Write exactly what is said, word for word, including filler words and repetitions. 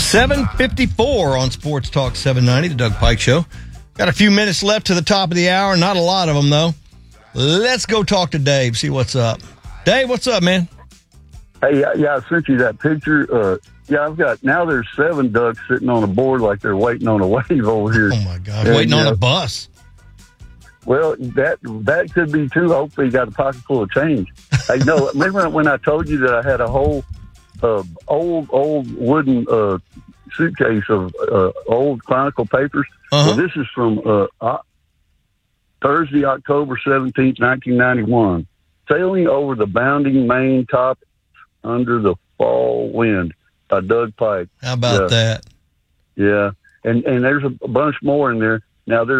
seven fifty-four on Sports Talk seven ninety, the Doug Pike Show. Got a few minutes left to the top of the hour. Not a lot of them, though. Let's go talk to Dave, see what's up. Dave, what's up, man? Hey, yeah, I sent you that picture. Uh, yeah, I've got, now there's seven ducks sitting on a board like they're waiting on a wave over here. Oh, my God. And, waiting on uh, a bus. Well, that that could be, too. Hopefully you got a pocket full of change. Hey, no, remember when I told you that I had a whole uh, old, old wooden uh, suitcase of uh, old Chronicle papers? Uh-huh. Well, this is from uh, uh, Thursday, October seventeenth, nineteen ninety-one. Sailing over the bounding main top under the fall wind by Doug Pike. How about yeah. that? Yeah. And, and there's a bunch more in there. Now, there's